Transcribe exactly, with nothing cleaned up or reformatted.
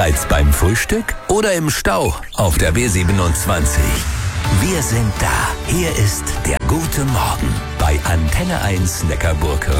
Bereits beim Frühstück oder im Stau auf der B siebenundzwanzig. Wir sind da. Hier ist der gute Morgen bei Antenne eins Neckarburg